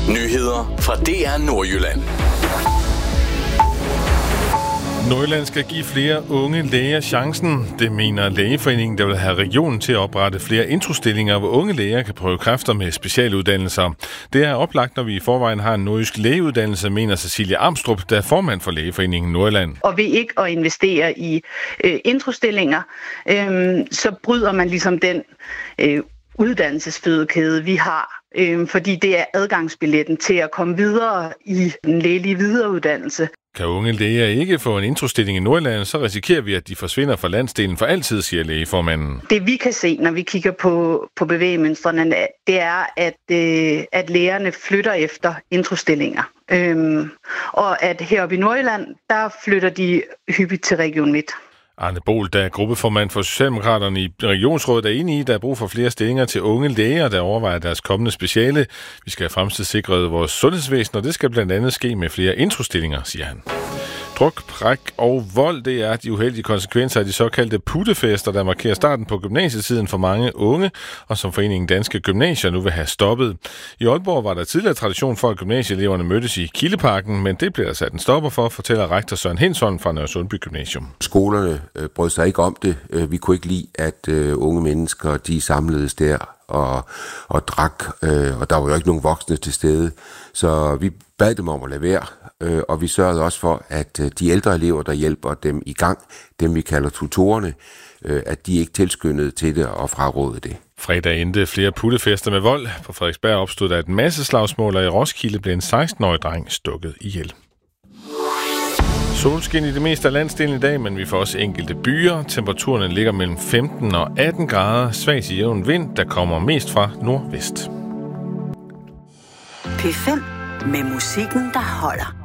Nyheder fra DR Nordjylland. Nordjylland skal give flere unge læger chancen. Det mener Lægeforeningen, der vil have regionen til at oprette flere introstillinger, hvor unge læger kan prøve kræfter med specialuddannelser. Det er oplagt, når vi i forvejen har en nordjysk lægeuddannelse, mener Cecilia Amstrup, der er formand for Lægeforeningen Nordjylland. Og ved ikke at investere i introstillinger, så bryder man ligesom den uddannelsesfødekæde, vi har. Fordi det er adgangsbilletten til at komme videre i den lægelige videreuddannelse. Kan unge læger ikke få en introstilling i Nordjylland, så risikerer vi, at de forsvinder fra landsdelen for altid, siger lægeformanden. Det vi kan se, når vi kigger på bevægemønstrene, det er, at lægerne flytter efter introstillinger. Og at heroppe i Nordjylland, der flytter de hyppigt til Region Midt. Arne Bohl, der er gruppeformand for Socialdemokraterne i Regionsrådet, er enig i, at der er brug for flere stillinger til unge læger, der overvejer deres kommende speciale. Vi skal have fremtidssikret vores sundhedsvæsen, og det skal blandt andet ske med flere introstillinger, siger han. Druk, præk og vold, det er de uheldige konsekvenser af de såkaldte puttefester, der markerer starten på gymnasietiden for mange unge, og som Foreningen Danske Gymnasier nu vil have stoppet. I Aalborg var der tidligere tradition for, at gymnasieeleverne mødtes i Kildeparken, men det bliver der sat en stopper for, fortæller rektor Søren Hensholm fra Nørresundby Gymnasium. Skolerne brød sig ikke om det. Vi kunne ikke lide, at unge mennesker de samledes der og drak, og der var jo ikke nogen voksne til stede, så vi bad dem om at lade være. Og vi sørgede også for, at de ældre elever, der hjælper dem i gang, dem vi kalder tutorerne, at de ikke tilskyndede til det og frarådede det. Fredag endte flere puttefester med vold. På Frederiksberg opstod der et masseslagsmål, og i Roskilde blev en 16-årig dreng stukket ihjel. Solskin i det meste af landsdelen i dag, men vi får også enkelte byer. Temperaturerne ligger mellem 15 og 18 grader. Svag til jævn vind, der kommer mest fra nordvest. P5 med musikken, der holder.